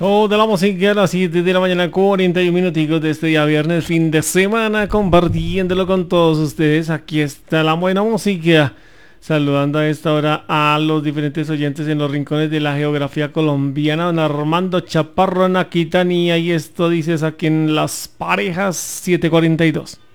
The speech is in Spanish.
Toda la música a las 7 de la mañana, 41 minuticos de este día viernes, fin de semana, compartiéndolo con todos ustedes. Aquí está la buena música. Saludando a esta hora a los diferentes oyentes en los rincones de la geografía colombiana. Don Armando Chaparro en Aquitania. Y esto dices aquí en Las Parejas 742.